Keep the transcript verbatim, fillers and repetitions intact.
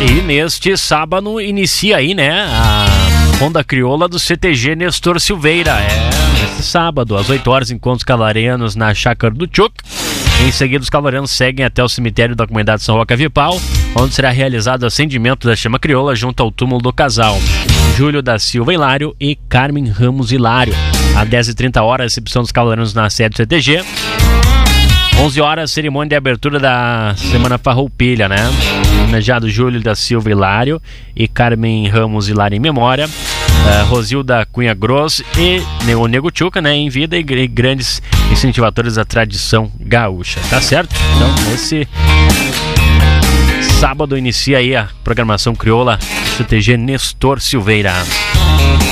E neste sábado inicia aí, né, a Ronda Crioula do C T G Nestor Silveira. É, neste sábado, às oito horas, encontros cavaleiros na Chácara do Tchuc. Em seguida, os cavaleiros seguem até o cemitério da comunidade São Roque Avipau, onde será realizado o acendimento da chama crioula junto ao túmulo do casal Júlio da Silva Hilário e Carmen Ramos Hilário. Às dez e trinta horas, recepção dos cavaleiros na sede do C T G. onze horas, cerimônia de abertura da Semana Farroupilha, né? Homenageado Júlio da Silva Hilário e Carmen Ramos Hilário em memória. Uh, Rosilda Cunha Gross e o Nego Tchuca, né, em vida, e, e grandes incentivadores da tradição gaúcha, tá certo? Então, esse sábado inicia aí a programação crioula C T G Nestor Silveira.